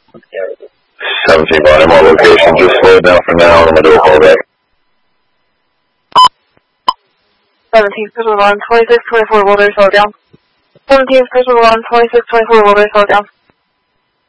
17 volume, all location, just slow it down for now, and I'm going to do a call back. 17 Pursuit 1, 2624, will slow down. 17 Pursuit 1, 2624, will slow down.